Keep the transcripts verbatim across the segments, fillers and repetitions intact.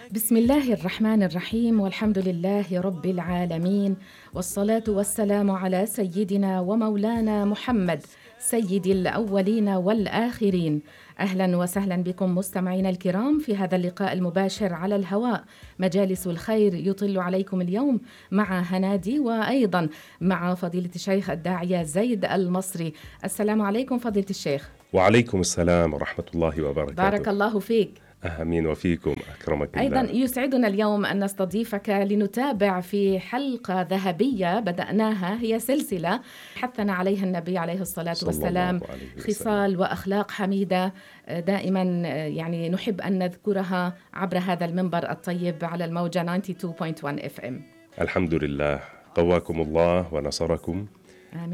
بسم الله الرحمن الرحيم، والحمد لله رب العالمين، والصلاة والسلام على سيدنا ومولانا محمد سيد الأولين والآخرين. أهلا وسهلا بكم مستمعينا الكرام في هذا اللقاء المباشر على الهواء، مجالس الخير يطل عليكم اليوم مع هنادي وأيضا مع فضيلة الشيخ الداعية زيد المصري. السلام عليكم فضيلة الشيخ. وعليكم السلام ورحمة الله وبركاته. بارك الله فيك. آمين وفيكم، أكرمك أيضا الله. يسعدنا اليوم أن نستضيفك لنتابع في حلقة ذهبية بدأناها، هي سلسلة حثنا عليها النبي عليه الصلاة والسلام، خصال وأخلاق حميدة دائما يعني نحب أن نذكرها عبر هذا المنبر الطيب على الموجة تسعة وتسعين فاصلة واحد إف إم. الحمد لله، قواكم الله ونصركم. آمين.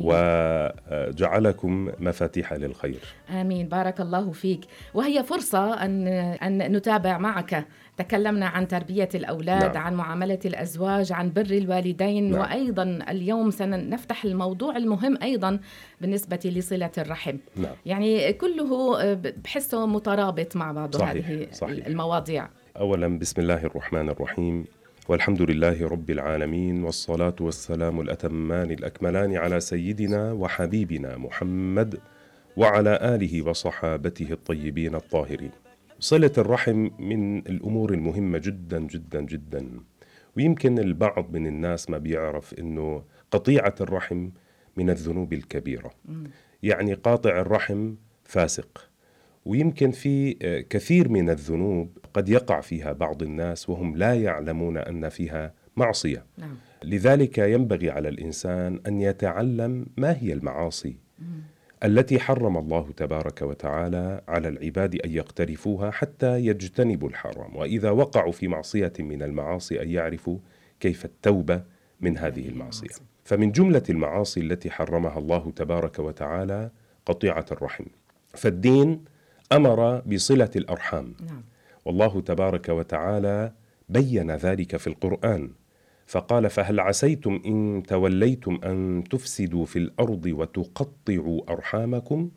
وجعلكم مفاتيح للخير. آمين، بارك الله فيك. وهي فرصة أن أن نتابع معك. تكلمنا عن تربية الأولاد، نعم. عن معاملة الأزواج، عن بر الوالدين، نعم. وأيضا اليوم سنفتح الموضوع المهم أيضا بالنسبة لصلة الرحم. نعم. يعني كله بحسه مترابط مع بعض. صحيح. هذه صحيح. المواضيع. أولا بسم الله الرحمن الرحيم، والحمد لله رب العالمين، والصلاة والسلام الأتمان الأكملان على سيدنا وحبيبنا محمد وعلى آله وصحابته الطيبين الطاهرين. صلة الرحم من الأمور المهمة جدا جدا جدا، ويمكن البعض من الناس ما بيعرف إنه قطيعة الرحم من الذنوب الكبيرة. يعني قاطع الرحم فاسق، ويمكن في كثير من الذنوب قد يقع فيها بعض الناس وهم لا يعلمون أن فيها معصية. نعم. لذلك ينبغي على الإنسان أن يتعلم ما هي المعاصي التي حرم الله تبارك وتعالى على العباد أن يقترفوها حتى يجتنبوا الحرام، وإذا وقعوا في معصية من المعاصي أن يعرفوا كيف التوبة من هذه المعصية. فمن جملة المعاصي التي حرمها الله تبارك وتعالى قطيعة الرحم، فالدين أمر بصلة الأرحام. نعم. والله تبارك وتعالى بين ذلك في القرآن فقال: فهل عسيتم إن توليتم أن تفسدوا في الأرض وتقطعوا أرحامكم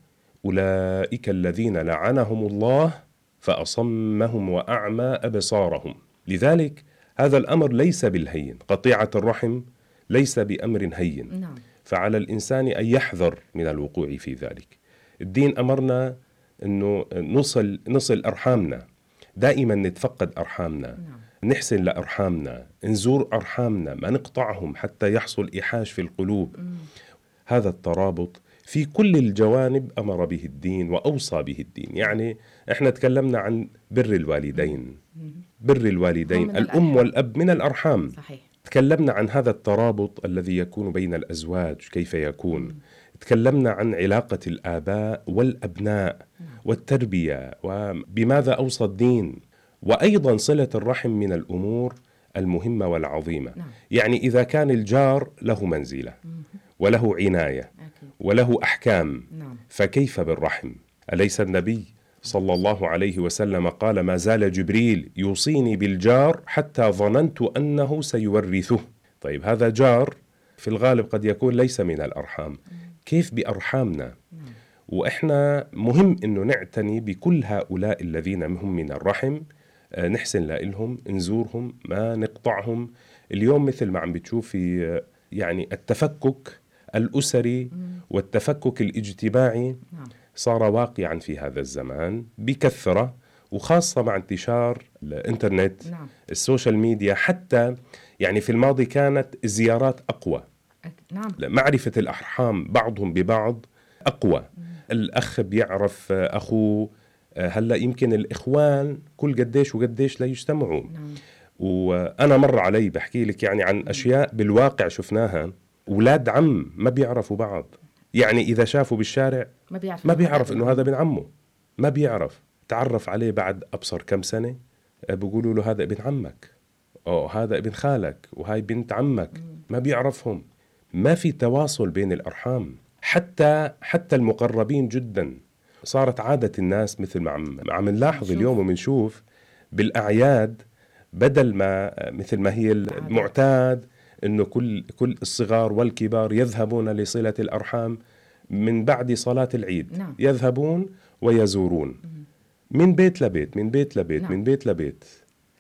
أولئك الذين لعنهم الله فأصمهم وأعمى أبصارهم. لذلك هذا الأمر ليس بالهين، قطيعة الرحم ليس بأمر هين. نعم. فعلى الإنسان أن يحذر من الوقوع في ذلك. الدين أمرنا أنه نصل, نصل أرحامنا، دائما نتفقد أرحامنا. نعم. نحسن لأرحامنا، نزور أرحامنا، ما نقطعهم حتى يحصل إيحاش في القلوب. م. هذا الترابط في كل الجوانب أمر به الدين وأوصى به الدين. يعني إحنا تكلمنا عن بر الوالدين. م. بر الوالدين، الأم والأب من الأرحام. صحيح. تكلمنا عن هذا الترابط الذي يكون بين الأزواج كيف يكون. م. تكلمنا عن علاقة الآباء والأبناء والتربية وبماذا أوصى الدين. وأيضا صلة الرحم من الأمور المهمة والعظيمة. نعم. يعني إذا كان الجار له منزلة وله عناية وله أحكام، نعم. فكيف بالرحم؟ أليس النبي صلى الله عليه وسلم قال: ما زال جبريل يوصيني بالجار حتى ظننت أنه سيورثه. طيب هذا جار في الغالب قد يكون ليس من الأرحام، كيف بأرحامنا؟ وإحنا مهم أنه نعتني بكل هؤلاء الذين هم من الرحم، نحسن لهم، نزورهم، ما نقطعهم. اليوم مثل ما عم بتشوف في يعني التفكك الأسري والتفكك الاجتماعي صار واقعا في هذا الزمان بكثرة، وخاصة مع انتشار الإنترنت، السوشيال ميديا. حتى يعني في الماضي كانت الزيارات أقوى. نعم. معرفة الأرحام بعضهم ببعض أقوى. مم. الأخ بيعرف أخوه، هلأ يمكن الإخوان كل قديش وقديش لا يجتمعوا. نعم. وأنا مر علي بحكي لك يعني عن أشياء بالواقع شفناها. أولاد عم ما بيعرفوا بعض، يعني إذا شافوا بالشارع ما بيعرف, ما بيعرف إنه هذا ابن عمه، ما بيعرف. تعرف عليه بعد أبصر كم سنة بيقولوا له هذا ابن عمك، أو هذا ابن خالك، وهاي بنت عمك. مم. ما بيعرفهم. ما في تواصل بين الأرحام، حتى حتى المقربين جدا. صارت عادة الناس مثل ما عم, عم نلاحظ اليوم ومنشوف بالأعياد، بدل ما مثل ما هي المعتاد إنه كل كل الصغار والكبار يذهبون لصلة الأرحام من بعد صلاة العيد. نعم. يذهبون ويزورون من بيت لبيت، من بيت لبيت، نعم. من بيت لبيت.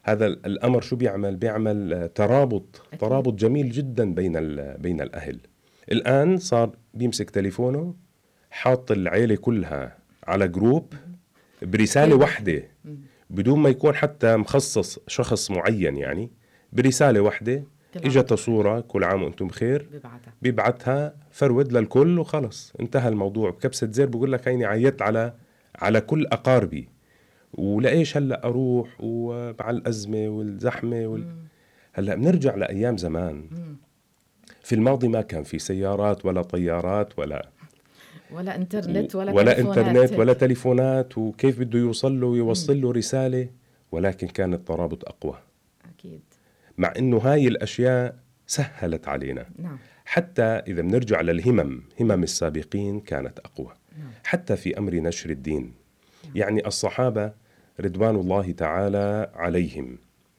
هذا الأمر شو بيعمل؟ بيعمل ترابط أكيد. ترابط جميل جدا بين بين الأهل. الآن صار بيمسك تليفونه، حاط العيلة كلها على جروب برسالة واحدة، بدون ما يكون حتى مخصص شخص معين، يعني برسالة واحدة إجت صورة كل عام وأنتم بخير، ببعتها بيبعتها فرود للكل وخلص انتهى الموضوع. بكبسة زر بقول لك هيني عيت على على كل أقاربي، ولإيش هلأ أروح ومع الأزمة والزحمة وال... هلأ بنرجع لأيام زمان. في الماضي ما كان في سيارات ولا طيارات ولا ولا انترنت ولا, ولا تليفونات انترنت ولا تليفونات، وكيف بده يوصل له ويوصل له رسالة، ولكن كان الترابط أقوى. أكيد. مع إنه هاي الأشياء سهلت علينا. نعم. حتى إذا بنرجع للهمم، همم السابقين كانت أقوى. نعم. حتى في أمر نشر الدين. نعم. يعني الصحابة رضوان الله تعالى عليهم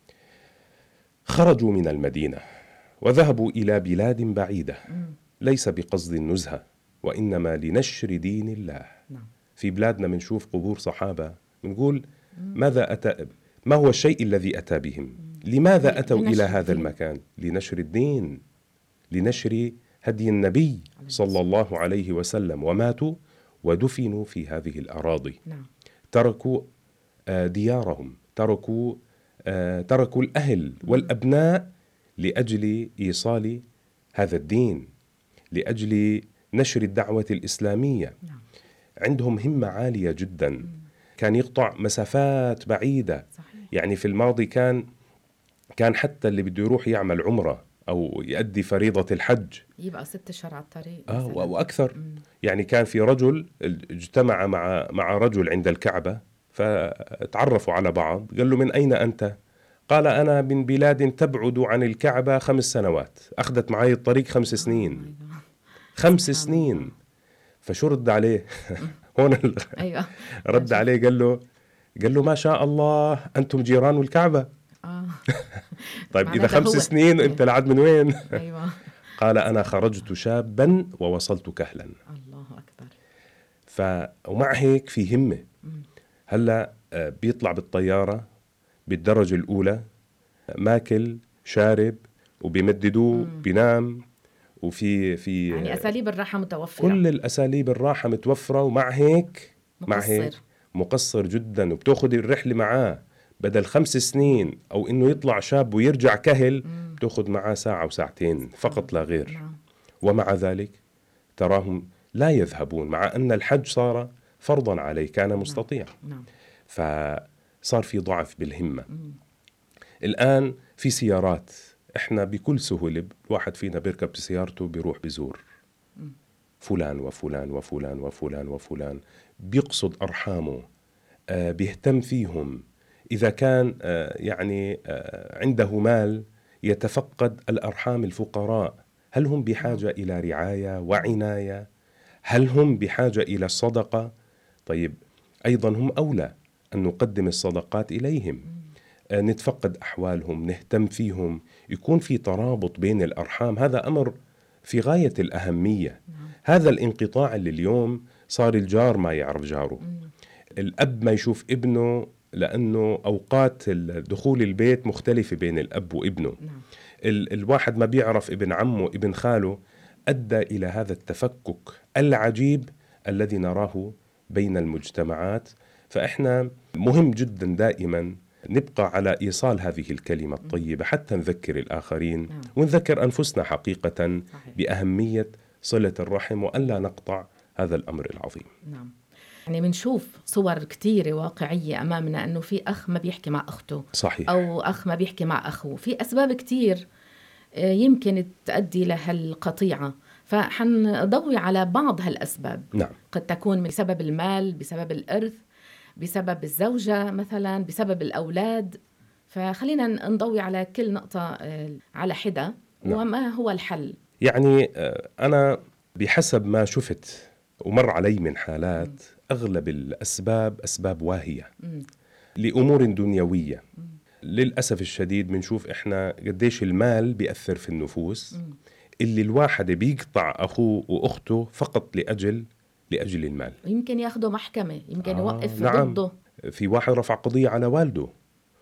خرجوا من المدينة وذهبوا إلى بلاد بعيدة، ليس بقصد النزهة وإنما لنشر دين الله. نعم. في بلادنا منشوف قبور صحابة، بنقول ماذا أتى، ما هو الشيء الذي أتى بهم؟ لماذا أتوا إلى هذا المكان؟ لنشر الدين، لنشر هدي النبي صلى الله عليه وسلم، وماتوا ودفنوا في هذه الأراضي. نعم. تركوا ديارهم، تركوا تركوا الأهل والأبناء لأجل إيصال هذا الدين، لأجل نشر الدعوة الإسلامية. نعم. عندهم همة عالية جدا. كان يقطع مسافات بعيدة. صحيح. يعني في الماضي كان كان حتى اللي بده يروح يعمل عمرة أو يؤدي فريضة الحج يبقى ست أشهر على الطريق آه وأكثر. مم. يعني كان في رجل اجتمع مع مع رجل عند الكعبة، فتعرفوا على بعض. قال له من أين أنت؟ قال أنا من بلاد تبعد عن الكعبة خمس سنوات، أخذت معي الطريق خمس سنين. آه خمس سنين الله. فشو رد عليه؟ هون أيوة. رد عليه قال له قال له ما شاء الله أنتم جيران الكعبة. آه. طيب إذا خمس سنين أنت لعد من وين؟ أيوة. قال أنا خرجت شابا ووصلت كهلا. الله أكبر. ف ومع هيك في همة. هلا بيطلع بالطيارة بالدرجة الأولى، ماكل شارب وبيمددوه، بينام، وفي في يعني أساليب الراحة متوفرة، كل الأساليب الراحة متوفرة، ومع هيك مقصر. مع هيك مقصر جدا. وبتاخذ الرحلة معاه بدل خمس سنين أو إنه يطلع شاب ويرجع كهل، بتاخذ معاه ساعة وساعتين فقط لا غير. نعم. ومع ذلك تراهم لا يذهبون، مع أن الحج صار فرضا عليه، كان مستطيع. نعم. فصار في ضعف بالهمة. مم. الآن في سيارات، إحنا بكل سهولة الواحد فينا بيركب سيارته بيروح بزور مم. فلان وفلان وفلان وفلان وفلان، بيقصد أرحامه، آه بيهتم فيهم. إذا كان آه يعني آه عنده مال يتفقد الأرحام الفقراء. هل هم بحاجة مم. إلى رعاية وعناية؟ هل هم بحاجة إلى الصدقة؟ طيب أيضا هم أولى أن نقدم الصدقات إليهم. آه نتفقد أحوالهم، نهتم فيهم، يكون في ترابط بين الأرحام. هذا أمر في غاية الأهمية. مم. هذا الانقطاع اللي اليوم صار الجار ما يعرف جاره. مم. الأب ما يشوف ابنه، لأنه أوقات دخول البيت مختلفة بين الأب وابنه. نعم. ال- الواحد ما بيعرف ابن عمه ابن خاله، أدى إلى هذا التفكك العجيب الذي نراه بين المجتمعات. فإحنا مهم جدا دائما نبقى على إيصال هذه الكلمة الطيبة حتى نذكر الآخرين. نعم. ونذكر أنفسنا حقيقة صحيح. بأهمية صلة الرحم، وأن لا نقطع هذا الأمر العظيم. نعم. يعني منشوف صور كتيرة واقعية أمامنا، أنه في أخ ما بيحكي مع أخته. صحيح. أو أخ ما بيحكي مع أخوه، في أسباب كتير يمكن تؤدي لهالقطيعة، فحنضوي على بعض هالأسباب. نعم. قد تكون بسبب المال، بسبب الإرث، بسبب الزوجة مثلا، بسبب الأولاد. فخلينا نضوي على كل نقطة على حدة. نعم. وما هو الحل؟ يعني أنا بحسب ما شفت ومر علي من حالات، م. أغلب الأسباب أسباب واهية م. لأمور دنيوية. م. للأسف الشديد بنشوف إحنا قديش المال بيأثر في النفوس. م. اللي الواحد بيقطع أخوه وأخته فقط لأجل لأجل المال. يمكن ياخده محكمة، يمكن آه يوقف نعم. ضده. في واحد رفع قضية على والده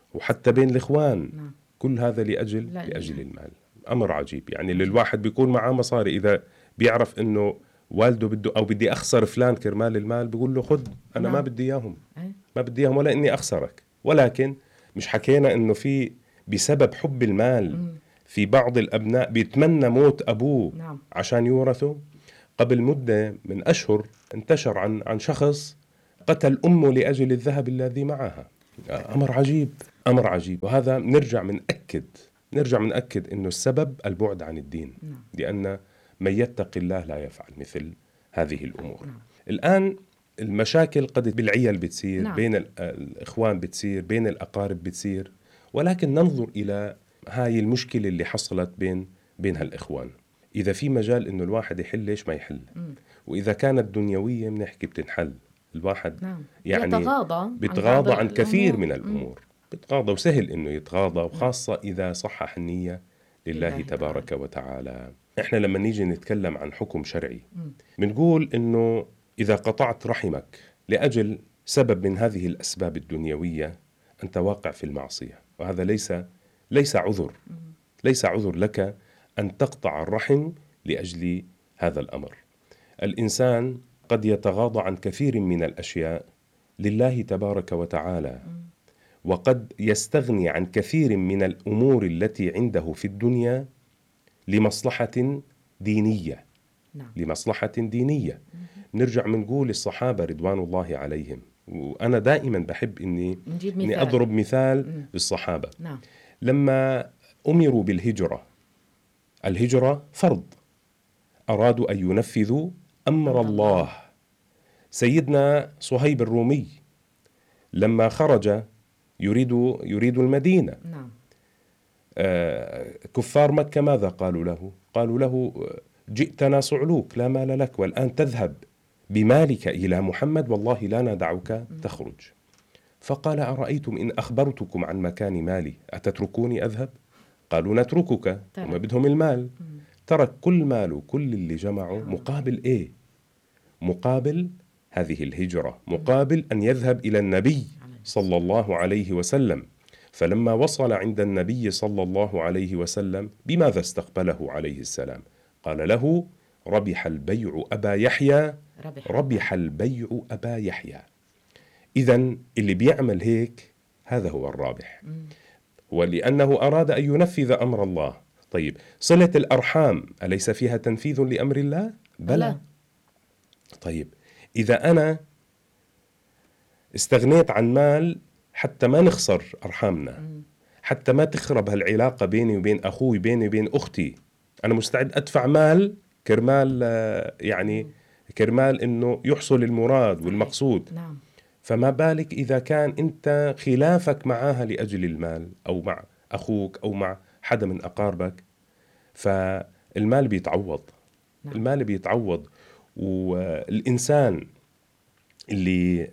وحتى بين الإخوان. نعم. كل هذا لأجل لا لأجل لا. المال. أمر عجيب يعني. للواحد بيكون معاه مصاري، إذا بيعرف إنه والده بده أو بدي أخسر فلان كرمال المال، بيقول له خد أنا نعم. ما بدي إياهم، أي. ما بدي إياهم ولا إني أخسرك. ولكن مش حكينا إنه في بسبب حب المال مم. في بعض الأبناء بيتمنى موت أبوه نعم. عشان يورثه. قبل مدة من أشهر انتشر عن عن شخص قتل أمه لأجل الذهب الذي معها. أمر عجيب، أمر عجيب. وهذا نرجع منأكد نرجع منأكد إنه السبب البعد عن الدين. نعم. لأن من يتق الله لا يفعل مثل هذه الأمور. نعم. الآن المشاكل قد بالعيال بتصير، نعم. بين الإخوان بتصير، بين الأقارب بتصير، ولكن ننظر إلى هاي المشكلة اللي حصلت بين بين هالإخوان. إذا في مجال إنه الواحد يحل ليش ما يحل؟ مم. وإذا كانت دنيوية بنحكي بتنحل. الواحد نعم. يعني يتغاضى بيتغاضى عن, عن كثير الأمور. من الأمور. بيتغاضى، وسهل إنه يتغاضى، وخاصة إذا صحح النية لله, لله تبارك تعالى. وتعالى. إحنا لما نيجي نتكلم عن حكم شرعي بنقول إنه إذا قطعت رحمك لأجل سبب من هذه الأسباب الدنيوية أنت واقع في المعصية، وهذا ليس ليس عذر ليس عذر لك أن تقطع الرحم لأجل هذا الأمر. الإنسان قد يتغاضى عن كثير من الأشياء لله تبارك وتعالى، وقد يستغني عن كثير من الأمور التي عنده في الدنيا لمصلحة دينية. نعم. لمصلحة دينية. نرجع منقول الصحابة رضوان الله عليهم، وأنا دائما بحب إني, إني أضرب مثال بالصحابة. نعم. لما أمروا بالهجرة، الهجرة فرض، أرادوا أن ينفذوا أمر الله. سيدنا صهيب الرومي لما خرج يريد يريد المدينة. نعم. آه كفار مكة ماذا قالوا له؟ قالوا له جئتنا صعلوك لا مال لك، والآن تذهب بمالك إلى محمد والله لا ندعك تخرج. فقال أرأيتم إن أخبرتكم عن مكان مالي أتتركوني أذهب؟ قالوا نتركك. وما بدهم المال. ترك كل ماله، كل اللي جمعه، مقابل إيه؟ مقابل هذه الهجرة، مقابل أن يذهب إلى النبي صلى الله عليه وسلم. فلما وصل عند النبي صلى الله عليه وسلم بماذا استقبله عليه السلام؟ قال له ربح البيع أبا يحيى، ربح البيع أبا يحيى. إذن اللي بيعمل هيك هذا هو الرابح، ولأنه أراد أن ينفذ أمر الله. طيب صلة الأرحام أليس فيها تنفيذ لأمر الله؟ بلى. طيب إذا أنا استغنيت عن مال حتى ما نخسر أرحامنا، حتى ما تخرب هالعلاقة بيني وبين أخوي، بيني وبين أختي، أنا مستعد أدفع مال كرمال يعني كرمال إنه يحصل المراد والمقصود. نعم. فما بالك إذا كان أنت خلافك معها لأجل المال، أو مع أخوك أو مع حدا من أقاربك، فالمال بيتعوض. نعم. المال بيتعوض. والإنسان اللي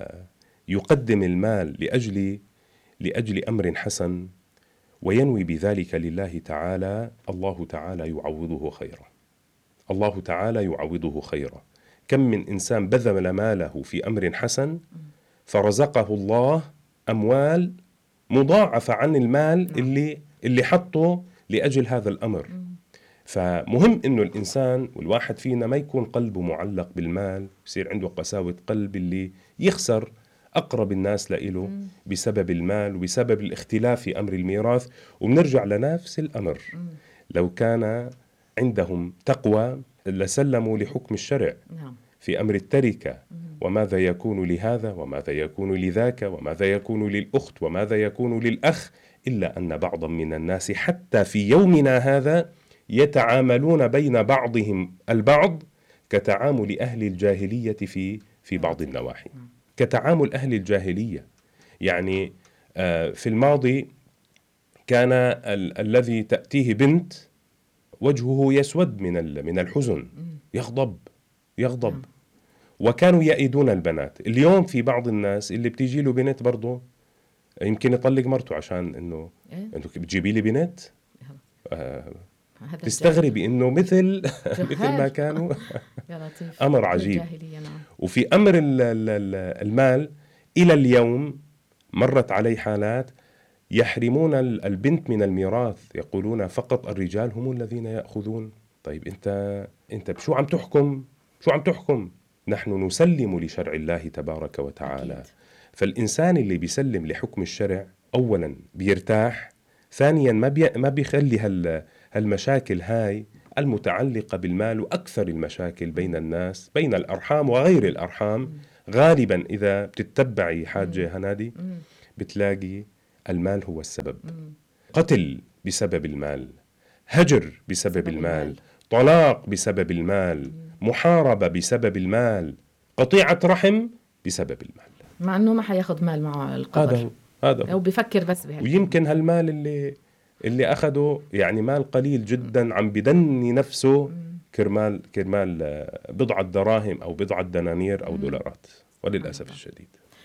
يقدم المال لأجل لأجل أمر حسن وينوي بذلك لله تعالى، الله تعالى يعوضه خيرا. الله تعالى يعوضه خيرا. كم من إنسان بذل ماله في أمر حسن فرزقه الله أموال مضاعفة عن المال اللي اللي حطه لأجل هذا الأمر. فمهم إنه الإنسان والواحد فينا ما يكون قلبه معلق بالمال، يصير عنده قساوة قلب اللي يخسر أقرب الناس لإله بسبب المال وبسبب الاختلاف في أمر الميراث. وبنرجع لنفس الأمر، لو كان عندهم تقوى لسلموا لحكم الشرع في أمر التركة، وماذا يكون لهذا وماذا يكون لذاك وماذا يكون للأخت وماذا يكون للأخ، إلا أن بعضا من الناس حتى في يومنا هذا يتعاملون بين بعضهم البعض كتعامل أهل الجاهلية في في بعض النواحي، كتعامل أهل الجاهلية. يعني في الماضي كان ال- الذي تأتيه بنت وجهه يسود من من الحزن، يغضب يغضب وكانوا يأيدون البنات. اليوم في بعض الناس اللي بتيجي له بنت برضه يمكن يطلق مرته عشان إنه أنتوا بتجيبي لي بنت. آه تستغربي إنه مثل مثل ما كانوا. أمر عجيب. وفي أمر المال إلى اليوم مرت علي حالات يحرمون البنت من الميراث، يقولون فقط الرجال هم الذين يأخذون. طيب أنت أنت بشو عم تحكم؟ شو عم تحكم؟ نحن نسلم لشرع الله تبارك وتعالى. أكيد. فالإنسان اللي بيسلم لحكم الشرع أولا بيرتاح، ثانيا ما بي ما بيخلي هال هالمشاكل هاي المتعلقة بالمال، وأكثر المشاكل بين الناس بين الأرحام وغير الأرحام غالبا إذا بتتبعي حاجة هنادي بتلاقي المال هو السبب. قتل بسبب المال، هجر بسبب المال، المال، طلاق بسبب المال، محاربة بسبب المال، قطيعة رحم بسبب المال. مع أنه ما حياخد مال معه القبر، هذا هذا أو بيفكر بس بهالكلمة. ويمكن هالمال اللي اللي أخده يعني مال قليل جدا، عم بدني نفسه كرمال كرمال بضعة دراهم أو بضعة دنانير أو دولارات، وللأسف الشديد.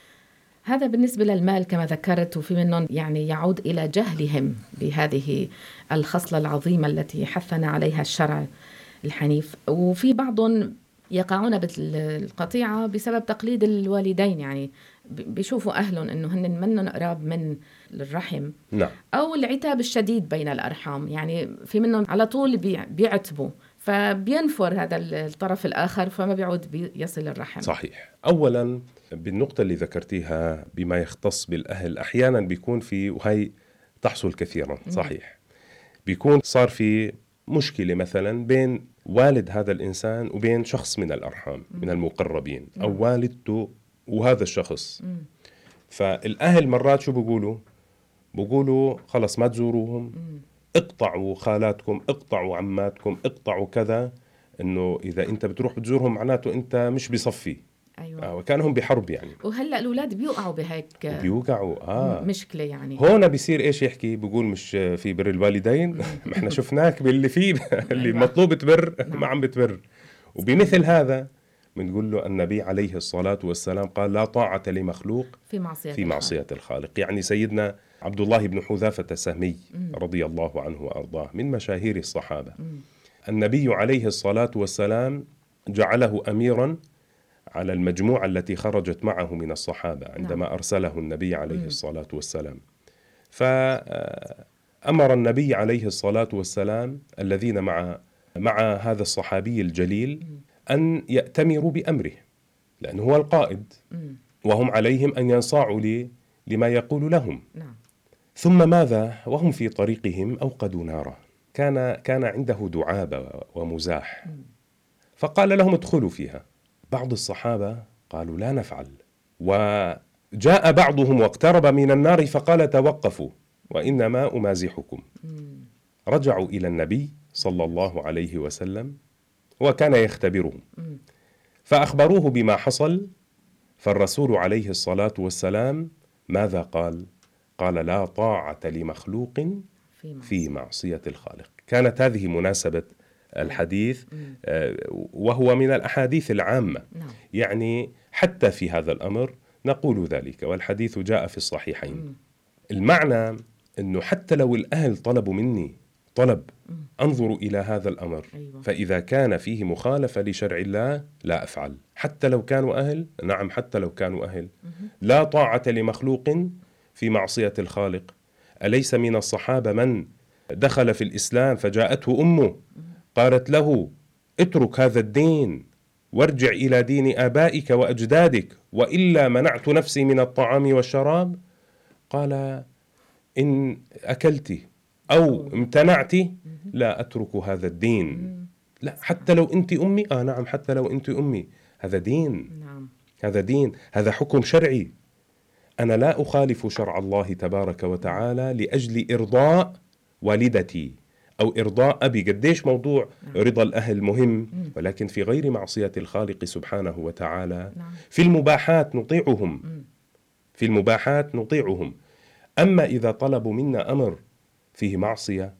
هذا بالنسبة للمال كما ذكرت، وفي منهم يعني يعود إلى جهلهم بهذه الخصلة العظيمة التي حثنا عليها الشرع الحنيف. وفي بعضهم يقعون بالقطيعة بسبب تقليد الوالدين، يعني بيشوفوا أهلهم أنه هن منهم قراب من الرحم. نعم. أو العتاب الشديد بين الأرحام، يعني في منهم على طول بيعتبوا، فبينفر هذا الطرف الآخر فما بيعود يصل الرحم. صحيح. أولا بالنقطة اللي ذكرتيها بما يختص بالأهل، أحيانا بيكون في، وهي تحصل كثيرا صحيح، بيكون صار في مشكلة مثلا بين والد هذا الإنسان وبين شخص من الأرحام من المقربين، أو والدته وهذا الشخص. فالأهل مرات شو بيقولوا؟ بيقولوا خلص ما تزوروهم، اقطعوا خالاتكم، اقطعوا عماتكم، اقطعوا كذا، إنه إذا أنت بتروح بتزورهم معناته أنت مش بصفي. أيوة. آه وكانهم بحرب يعني. وهلأ الأولاد بيوقعوا بهيك بيوقعوا آه. مشكلة يعني. هون بيصير إيش يحكي؟ بيقول مش في بر الوالدين؟ ما إحنا شفناك باللي فيه اللي أيوة. مطلوب تبر ما عم بتبر. وبمثل هذا بنقول له النبي عليه الصلاة والسلام قال لا طاعة لمخلوق في معصية, في معصية الخالق. يعني سيدنا عبد الله بن حذافة السهمي رضي الله عنه وأرضاه من مشاهير الصحابة، النبي عليه الصلاة والسلام جعله أميرا على المجموعة التي خرجت معه من الصحابة عندما نعم. أرسله النبي عليه م. الصلاة والسلام. فأمر النبي عليه الصلاة والسلام الذين مع مع هذا الصحابي الجليل م. أن يأتمروا بأمره، لأنه هو القائد م. وهم عليهم أن ينصاعوا لي لما يقول لهم. نعم. ثم ماذا وهم في طريقهم أوقدوا نارا، كان كان عنده دعابة ومزاح م. فقال لهم ادخلوا فيها. بعض الصحابة قالوا لا نفعل، وجاء بعضهم واقترب من النار فقال توقفوا وإنما أمازحكم. رجعوا إلى النبي صلى الله عليه وسلم وكان يختبرهم، فأخبروه بما حصل. فالرسول عليه الصلاة والسلام ماذا قال؟ قال لا طاعة لمخلوق في معصية الخالق. كانت هذه مناسبة الحديث، وهو من الأحاديث العامة. يعني حتى في هذا الأمر نقول ذلك، والحديث جاء في الصحيحين. المعنى أنه حتى لو الأهل طلبوا مني طلب أنظر إلى هذا الأمر، فإذا كان فيه مخالفة لشرع الله لا أفعل، حتى لو كانوا أهل. نعم حتى لو كانوا أهل. لا طاعة لمخلوق في معصية الخالق. أليس من الصحابة من دخل في الإسلام فجاءته أمه قالت له اترك هذا الدين وارجع إلى دين آبائك وأجدادك وإلا منعت نفسي من الطعام والشراب؟ قال إن أكلت أو امتنعت لا أترك هذا الدين. لا حتى لو أنت أمي. آه نعم حتى لو أنت أمي، هذا دين. هذا دين، هذا حكم شرعي. أنا لا أخالف شرع الله تبارك وتعالى لأجل إرضاء والدتي أو إرضاء أبي. قديش موضوع رضا الأهل مهم، ولكن في غير معصية الخالق سبحانه وتعالى. في المباحات نطيعهم، في المباحات نطيعهم. أما إذا طلبوا منا أمر فيه معصية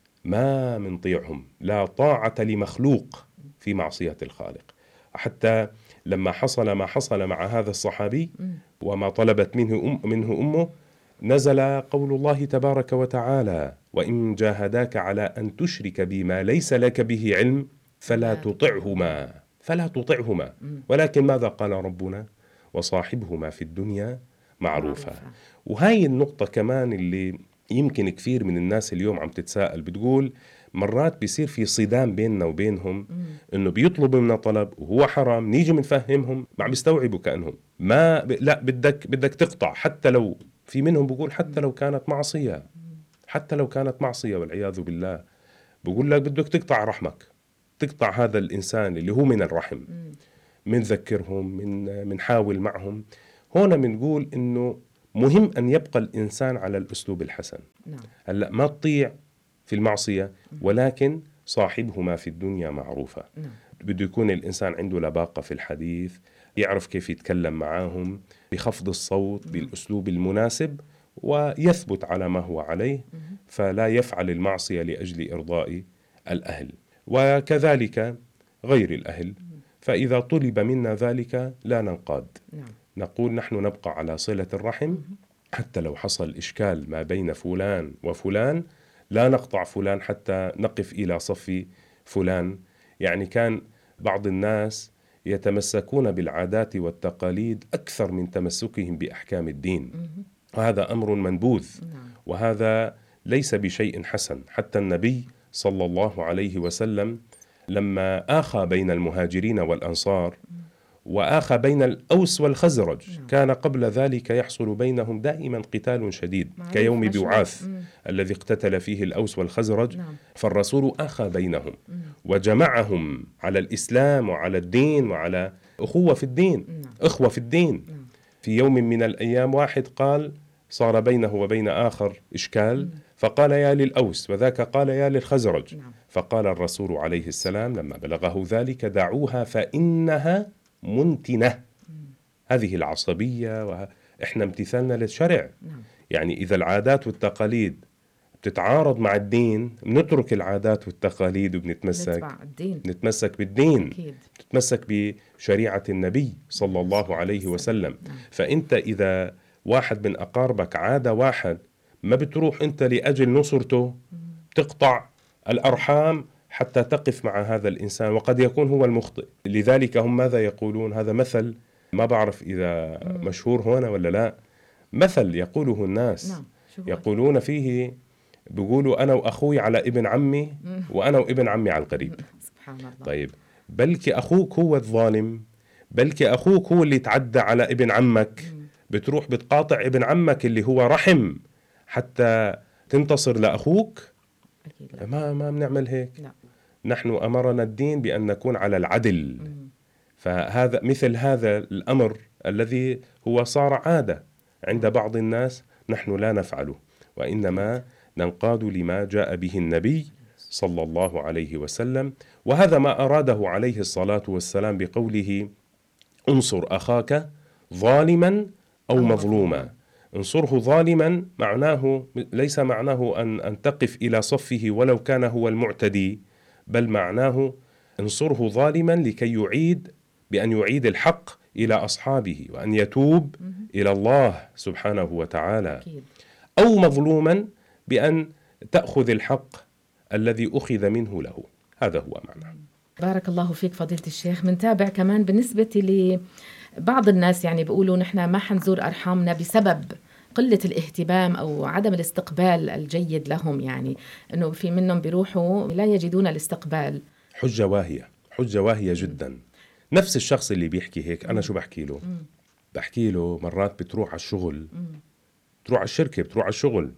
ما منطيعهم. لا طاعة لمخلوق في معصية الخالق. حتى لما حصل ما حصل مع هذا الصحابي وما طلبت منه أم منه أمه، نزل قول الله تبارك وتعالى وإن جاهداك على أن تشرك بما ليس لك به علم فلا تطعهما فلا تطعهما ولكن ماذا قال ربنا؟ وصاحبهما في الدنيا معروفة. معروفة. وهاي النقطة كمان اللي يمكن كثير من الناس اليوم عم تتساءل، بتقول مرات بيصير في صدام بيننا وبينهم، انه بيطلبوا منا طلب وهو حرام، نيجي بنفهمهم ما عم بيستوعبوا، كأنهم ما ب... لا بدك بدك تقطع، حتى لو في منهم بيقول حتى لو كانت معصية، حتى لو كانت معصية والعياذ بالله، بقول لك بدك تقطع رحمك، تقطع هذا الإنسان اللي هو من الرحم، منذكرهم، من منحاول معهم. هون بنقول إنه مهم أن يبقى الإنسان على الأسلوب الحسن. نعم. هلأ ما تطيع في المعصية، ولكن صاحبهما في الدنيا معروفة. نعم. بده يكون الإنسان عنده لباقة في الحديث، يعرف كيف يتكلم معاهم بخفض الصوت بالأسلوب المناسب، ويثبت على ما هو عليه، فلا يفعل المعصية لأجل إرضاء الأهل، وكذلك غير الأهل. فإذا طلب منا ذلك لا ننقاد، نعم. نقول نحن نبقى على صلة الرحم، حتى لو حصل إشكال ما بين فلان وفلان لا نقطع فلان حتى نقف إلى صف فلان. يعني كان بعض الناس يتمسكون بالعادات والتقاليد أكثر من تمسكهم بأحكام الدين، وهذا أمر منبوذ، وهذا ليس بشيء حسن. حتى النبي صلى الله عليه وسلم لما آخى بين المهاجرين والأنصار وآخى بين الأوس والخزرج، كان قبل ذلك يحصل بينهم دائما قتال شديد كيوم بوعاث الذي اقتتل فيه الأوس والخزرج. فالرسول آخى بينهم وجمعهم على الإسلام وعلى الدين وعلى أخوة في الدين، أخوة في الدين. في يوم من الأيام واحد قال، صار بينه وبين آخر إشكال، فقال يا للأوس، وذاك قال يا للخزرج. فقال الرسول عليه السلام لما بلغه ذلك، دعوها فإنها منتنة. هذه العصبية، وإحنا امتثالنا للشرع. يعني إذا العادات والتقاليد بتتعارض مع الدين، بنترك العادات والتقاليد وبنتمسك نتمسك بالدين، نتمسك بشريعة النبي صلى الله عليه وسلم. فأنت إذا واحد من أقاربك عادة واحد، ما بتروح أنت لأجل نصرته تقطع الأرحام حتى تقف مع هذا الإنسان، وقد يكون هو المخطئ. لذلك هم ماذا يقولون؟ هذا مثل ما بعرف إذا مشهور هنا ولا لا، مثل يقوله الناس. نعم. يقولون فيه، بيقولوا أنا وأخوي على ابن عمي، وأنا وابن عمي على القريب. سبحان الله. طيب بلكي أخوك هو الظالم، بلكي أخوك هو اللي تعدى على ابن عمك، بتروح بتقاطع ابن عمك اللي هو رحم حتى تنتصر لأخوك؟ ما ما بنعمل هيك. لا. نحن أمرنا الدين بأن نكون على العدل. مم. فهذا مثل هذا الأمر الذي هو صار عادة عند بعض الناس، نحن لا نفعله، وإنما ننقاد لما جاء به النبي صلى الله عليه وسلم. وهذا ما أراده عليه الصلاة والسلام بقوله انصر أخاك ظالما أو مظلوما. انصره ظالما معناه ليس معناه أن أن تقف إلى صفه ولو كان هو المعتدي، بل معناه انصره ظالما لكي يعيد بأن يعيد الحق إلى أصحابه، وأن يتوب إلى الله سبحانه وتعالى. أو مظلوما بأن تأخذ الحق الذي أخذ منه له. هذا هو معناه. بارك الله فيك فضيلة الشيخ. منتابع كمان بالنسبة لبعض الناس، يعني بيقولوا نحن ما حنزور أرحامنا بسبب قلة الاهتمام أو عدم الاستقبال الجيد لهم، يعني أنه في منهم بيروحوا لا يجدون الاستقبال. حجة واهية، حجة واهية جدا. نفس الشخص اللي بيحكي هيك، أنا شو بحكي له؟ مم. بحكي له مرات بتروح على الشغل، مم. بتروح على الشركة، بتروح على الشغل،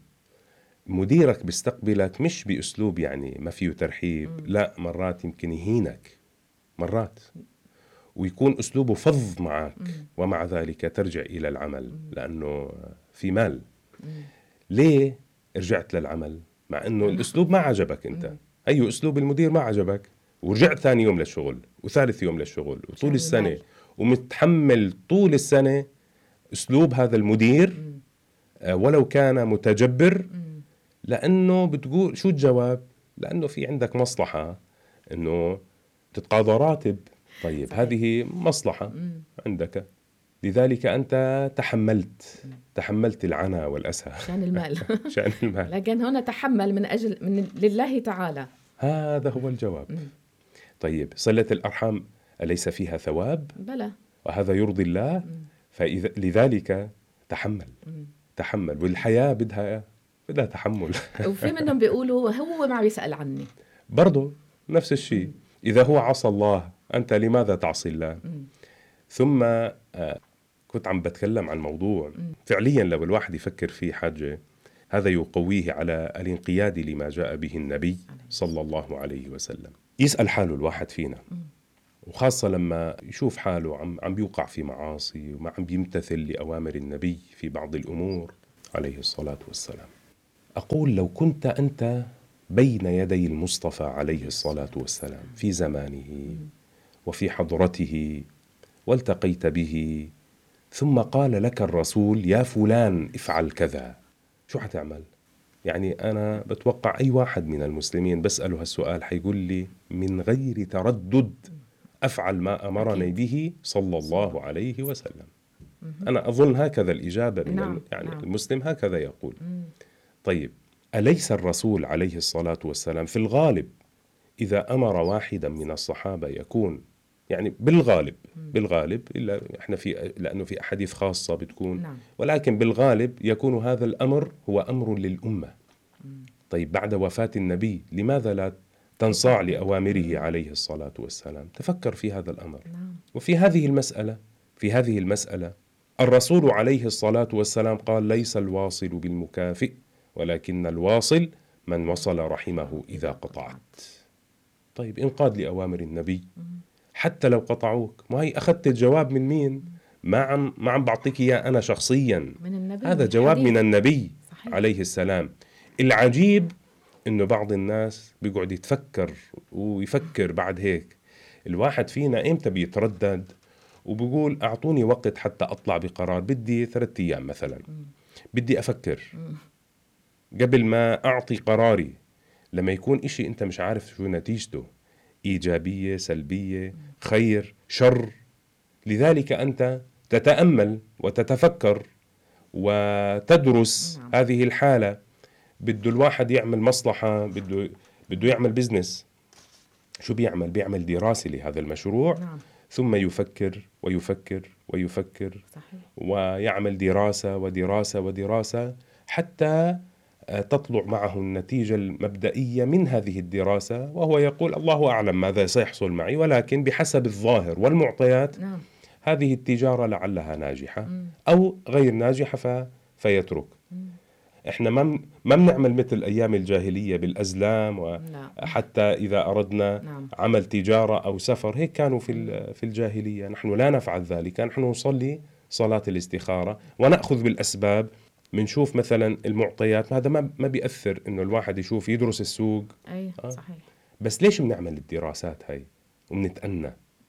مديرك بيستقبلك مش بأسلوب يعني ما فيه ترحيب، مم. لا، مرات يمكن يهينك، مرات ويكون أسلوبه فظ معك، مم. ومع ذلك ترجع إلى العمل، مم. لأنه في مال. مم. ليه رجعت للعمل مع أنه الأسلوب ما عجبك أنت؟ مم. أي أسلوب المدير ما عجبك، ورجعت ثاني يوم للشغل وثالث يوم للشغل وطول السنة مال. ومتحمل طول السنة أسلوب هذا المدير، مم. آه ولو كان متجبر، مم. لأنه بتقول شو الجواب؟ لأنه في عندك مصلحة أنه تتقاضى راتب. طيب صحيح. هذه مصلحة مم. عندك، لذلك أنت تحملت مم. تحملت العنى والأسى شان المال. شان المال. لكن هنا تحمل من أجل من لله تعالى. هذا هو الجواب. مم. طيب صلة الأرحام أليس فيها ثواب؟ بلى. وهذا يرضي الله. مم. فإذا لذلك تحمل. تحمل، والحياة بدها بدها تحمل. وفي منهم بيقولوا هو ما بيسأل عني، برضو نفس الشيء. إذا هو عصى الله أنت لماذا تعصي الله؟ مم. ثم آه كنت عم بتكلم عن موضوع فعليا لو الواحد يفكر فيه حاجة، هذا يقويه على الانقياد لما جاء به النبي صلى الله عليه وسلم. يسأل حاله الواحد فينا، وخاصة لما يشوف حاله عم عم بيوقع في معاصي وما عم بيمتثل لأوامر النبي في بعض الأمور عليه الصلاة والسلام. أقول لو كنت أنت بين يدي المصطفى عليه الصلاة والسلام في زمانه وفي حضرته والتقيت به، ثم قال لك الرسول يا فلان افعل كذا، شو حتعمل؟ يعني أنا بتوقع أي واحد من المسلمين بسأله هالسؤال حيقول لي من غير تردد أفعل ما أمرني به صلى الله عليه وسلم. أنا أظن هكذا الإجابة من نعم. يعني نعم. المسلم هكذا يقول. طيب أليس الرسول عليه الصلاة والسلام في الغالب إذا أمر واحدا من الصحابة يكون يعني بالغالب بالغالب إلا إحنا في لأنه في أحاديث خاصة بتكون نعم. ولكن بالغالب يكون هذا الأمر هو أمر للأمة. طيب بعد وفاة النبي لماذا لا تنصاع لأوامره عليه الصلاة والسلام؟ تفكر في هذا الأمر. نعم. وفي هذه المسألة في هذه المسألة الرسول عليه الصلاة والسلام قال ليس الواصل بالمكافئ ولكن الواصل من وصل رحمه إذا قطعت. طيب انقاد لأوامر النبي حتى لو قطعوك، ما هي أخذت الجواب من مين؟ ما عم ما عم بعطيك إياه أنا شخصيا، من النبي، هذا جواب من النبي صحيح. عليه السلام. العجيب إنه بعض الناس بيقعد يتفكر ويفكر بعد هيك. الواحد فينا إمتى بيتردد وبيقول أعطوني وقت حتى أطلع بقرار، بدي ثلاثة أيام مثلا، بدي أفكر قبل ما أعطي قراري. لما يكون إشي أنت مش عارف شو نتيجته، إيجابية سلبية خير شر، لذلك أنت تتأمل وتتفكر وتدرس. نعم. هذه الحالة بده الواحد يعمل مصلحة، بده بده يعمل بزنس، شو بيعمل؟ بيعمل دراسة لهذا المشروع. نعم. ثم يفكر ويفكر ويفكر صحيح. ويعمل دراسة ودراسة ودراسة حتى تطلع معه النتيجة المبدئية من هذه الدراسة، وهو يقول الله أعلم ماذا سيحصل معي، ولكن بحسب الظاهر والمعطيات نعم. هذه التجارة لعلها ناجحة مم. أو غير ناجحة ف... فيترك. مم. إحنا ما ما بنعمل مثل أيام الجاهلية بالأزلام، وحتى إذا أردنا نعم. عمل تجارة أو سفر هيك كانوا في في الجاهلية. نحن لا نفعل ذلك، نحن نصلي صلاة الاستخارة ونأخذ بالأسباب. منشوف مثلا المعطيات، هذا ما ما بيأثر إنه الواحد يشوف يدرس السوق. أي آه. صحيح. بس ليش بنعمل الدراسات هاي وبنتأنى؟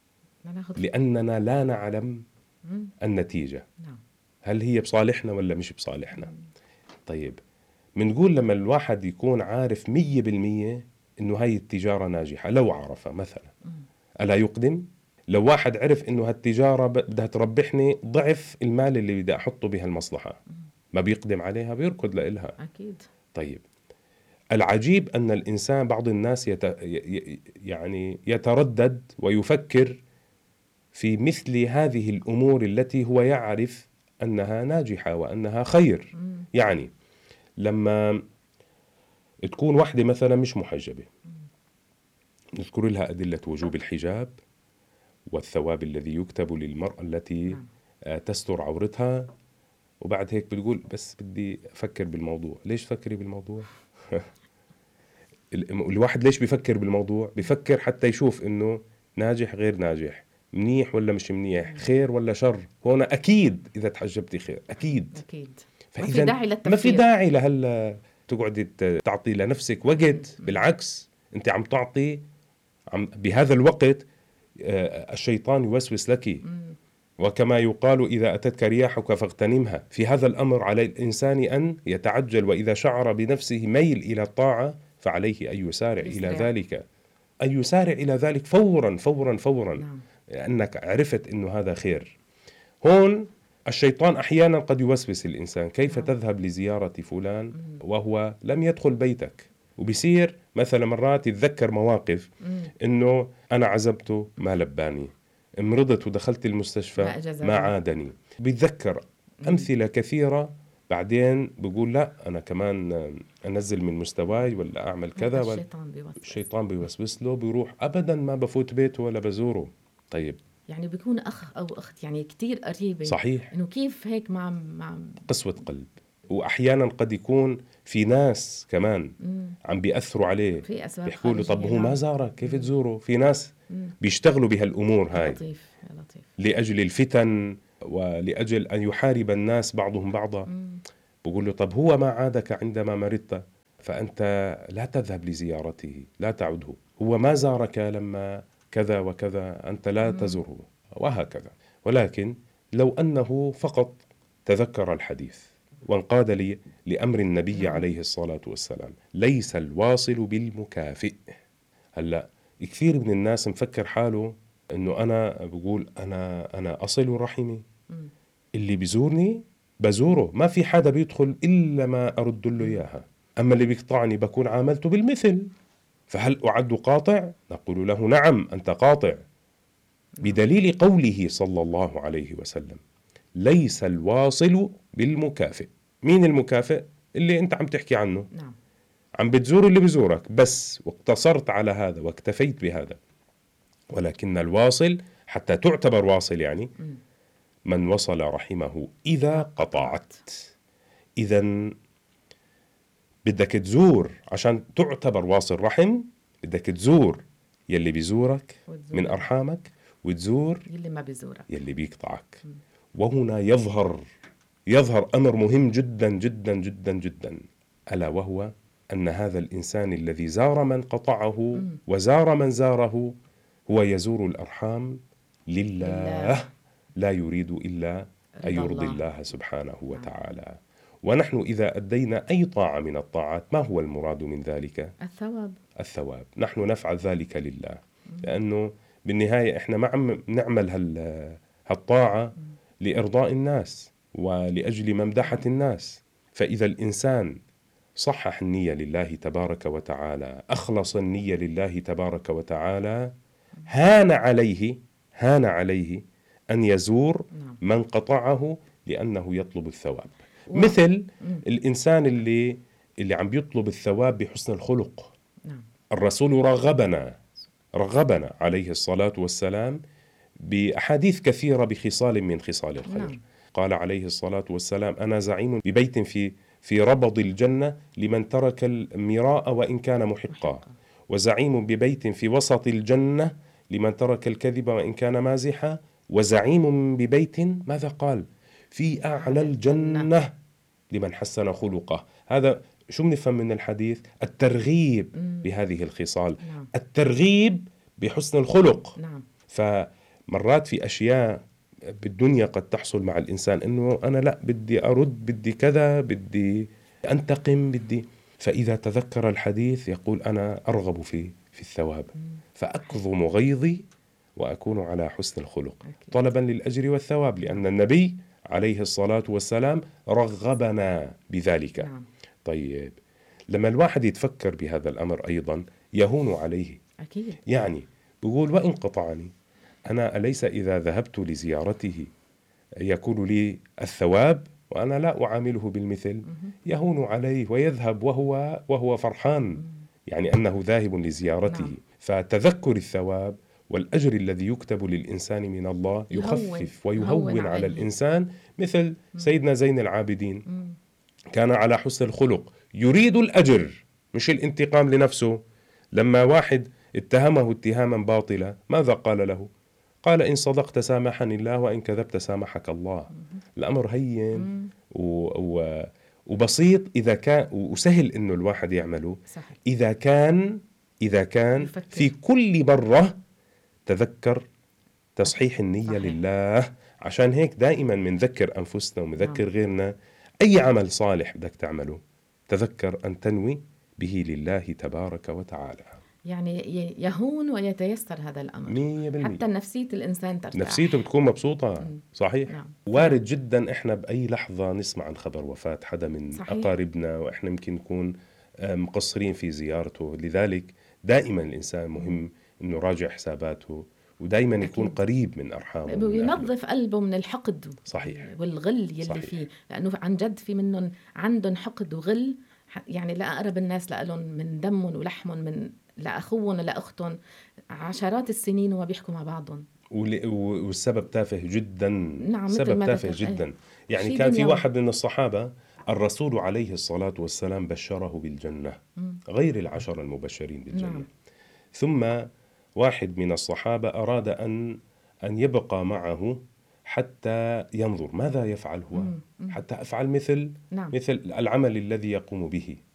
لأننا لا نعلم مم. النتيجة. نعم. هل هي بصالحنا ولا مش بصالحنا؟ طيب منقول لما الواحد يكون عارف مية بالمية إنه هاي التجارة ناجحة، لو عرف مثلا ألا يقدم؟ لو واحد عرف إنه هالتجارة بدها تربحني ضعف المال اللي بدي أحطه بها المصلحة، ما بيقدم عليها، بيركض لإلها. أكيد. طيب العجيب أن الإنسان بعض الناس يت... يعني يتردد ويفكر في مثل هذه الأمور التي هو يعرف أنها ناجحة وأنها خير. مم. يعني لما تكون واحدة مثلا مش محجبة، نذكر لها أدلة وجوب الحجاب والثواب الذي يكتب للمرأة التي نعم. تستر عورتها، وبعد هيك بتقول بس بدي أفكر بالموضوع. ليش فكري بالموضوع؟ الواحد ليش بيفكر بالموضوع؟ بيفكر حتى يشوف إنه ناجح غير ناجح، منيح ولا مش منيح، خير ولا شر. هون أكيد إذا تحجبتي خير، أكيد أكيد. ما في داعي للتفكير، ما في داعي لهلا تقعدي تعطي لنفسك وقت. بالعكس أنت عم تعطي عم بهذا الوقت الشيطان يوسوس لك. وكما يقال إذا أتتك رياحك فاغتنمها. في هذا الأمر على الإنسان أن يتعجل، وإذا شعر بنفسه ميل إلى الطاعة فعليه أن يسارع إلى ذلك، أن يسارع إلى ذلك فورا فورا فورا. نعم. لأنك عرفت أنه هذا خير. هون الشيطان أحيانا قد يوسوس الإنسان، كيف نعم. تذهب لزيارة فلان وهو لم يدخل بيتك، وبيصير مثلا مرات يتذكر مواقف أنه أنا عزبته ما لباني، مرضت ودخلت المستشفى ما, ما عادني. بيتذكر أمثلة كثيرة. بعدين بقول لا أنا كمان أنزل من مستواي ولا أعمل كذا، الشيطان بيوسوس الشيطان بيوسوس له، بيروح أبدا ما بفوت بيته ولا بزوره. طيب يعني بيكون أخ أو أخت يعني كتير قريبة، صحيح، إنه كيف هيك مع مع قسوة قلب. وأحيانا قد يكون في ناس كمان مم. عم بيأثروا عليه، في أسباب بيحكوا له طب هو نعم. ما زارك كيف مم. تزوره. في ناس مم. بيشتغلوا بهالأمور هاي لطيف يا لطيف لأجل الفتن ولأجل أن يحارب الناس بعضهم بعضا. مم. بقول له طب هو ما عادك عندما مرضت، فأنت لا تذهب لزيارته، لا تعده. هو ما زارك لما كذا وكذا، أنت لا مم. تزره، وهكذا. ولكن لو أنه فقط تذكر الحديث وانقاد لي لأمر النبي نعم. عليه الصلاة والسلام، ليس الواصل بالمكافئ. هلأ كثير من الناس مفكر حاله أنه أنا بقول أنا أنا أصل رحمي، مم. اللي بيزورني بزوره، ما في حدا بيدخل إلا ما أرد له إياها، أما اللي بيقطعني بكون عاملته بالمثل. فهل أعد قاطع؟ نقول له نعم أنت قاطع، بدليل قوله صلى الله عليه وسلم ليس الواصل بالمكافئ. مين المكافئ؟ اللي أنت عم تحكي عنه. نعم. عم بتزور اللي بزورك بس، واقتصرت على هذا واكتفيت بهذا. ولكن الواصل حتى تعتبر واصل يعني مم. من وصل رحمه إذا قطعت. إذن بدك تزور عشان تعتبر واصل رحم، بدك تزور يلي بيزورك وتزور من أرحامك، وتزور يلي ما بيزورك يلي بيقطعك. م. وهنا يظهر يظهر أمر مهم جدا جدا جدا جدا، ألا وهو أن هذا الإنسان الذي زار من قطعه م. وزار من زاره هو يزور الأرحام لله, لله. لا يريد إلا أن يرضي الله, الله سبحانه وتعالى. ونحن إذا أدينا أي طاعة من الطاعات ما هو المراد من ذلك؟ الثواب. الثواب. نحن نفعل ذلك لله، لأنه بالنهاية إحنا ما عم نعمل هالطاعة لإرضاء الناس ولأجل ممدحة الناس. فإذا الإنسان صحح النية لله تبارك وتعالى، أخلص النية لله تبارك وتعالى، هان عليه هان عليه أن يزور من قطعه لأنه يطلب الثواب. و... مثل م. الإنسان اللي اللي عم بيطلب الثواب بحسن الخلق. نعم. الرسول رغبنا رغبنا عليه الصلاة والسلام بأحاديث كثيرة بخصال من خصال الخير. نعم. قال عليه الصلاة والسلام أنا زعيم ببيت في في ربض الجنة لمن ترك المراء وإن كان محقا، وزعيم ببيت في وسط الجنة لمن ترك الكذب وإن كان مازحا، وزعيم ببيت ماذا قال في أعلى الجنة لمن حسن خلقه. هذا شو بنفهم من الحديث؟ الترغيب بهذه الخصال. نعم. الترغيب بحسن الخلق. نعم. فمرات في أشياء بالدنيا قد تحصل مع الإنسان إنه أنا لا بدي أرد، بدي كذا، بدي أنتقم، بدي، فإذا تذكر الحديث يقول أنا أرغب في في الثواب، فأكظم غيظي وأكون على حسن الخلق طلبا للأجر والثواب، لأن النبي عليه الصلاة والسلام رغبنا بذلك. نعم. طيب لما الواحد يتفكر بهذا الأمر أيضا يهون عليه. أكيد. يعني بيقول وإن قطعني أنا أليس إذا ذهبت لزيارته يكون لي الثواب وأنا لا أعامله بالمثل؟ يهون عليه ويذهب وهو وهو فرحان، يعني أنه ذاهب لزيارته. نعم. فتذكر الثواب والأجر الذي يكتب للإنسان من الله يخفف ويهون على عليه. الإنسان. مثل سيدنا زين العابدين كان على حسن الخلق، يريد الأجر مش الانتقام لنفسه. لما واحد اتهمه اتهاما باطلا ماذا قال له؟ قال إن صدقت سامحني الله وإن كذبت سامحك الله. الأمر هين و... و... وبسيط إذا كان، وسهل إنه الواحد يعمله. صحيح. إذا كان إذا كان يفكر. في كل مرة تذكر تصحيح النية. صحيح. لله. عشان هيك دائما منذكر أنفسنا ومذكر نعم. غيرنا أي عمل صالح بدك تعمله تذكر أن تنوي به لله تبارك وتعالى. يعني يهون ويتيسر هذا الأمر مية بالمية. حتى نفسية الإنسان ترتاح، نفسيته بتكون مبسوطة. م. صحيح. نعم. وارد جدا إحنا بأي لحظة نسمع عن خبر وفاة حدا من صحيح. أقاربنا وإحنا يمكن نكون مقصرين في زيارته. لذلك دائما الإنسان مهم إنه راجع حساباته ودايما يكون أكيد. قريب من أرحامه ومن أهله. وينظف قلبه من الحقد صحيح. والغل يلي صحيح. فيه، لأنه عن جد في منهم عندهم حقد وغل، ح- يعني لأقرب الناس لهم من دمهم ولحمهم، من لأخوهم لأختهم عشرات السنين وما بيحكوا مع بعضهم. ول- و- والسبب تافه جدا. نعم، مثل سبب ما تافه ذكرت. جدا. أي. يعني شيء كان في دنيوي. واحد من الصحابة الرسول عليه الصلاة والسلام بشره بالجنة، مم. غير العشر المبشرين بالجنة. نعم. ثم واحد من الصحابة أراد أن أن يبقى معه حتى ينظر ماذا يفعل هو، مم. مم. حتى أفعل مثل نعم. مثل العمل الذي يقوم به.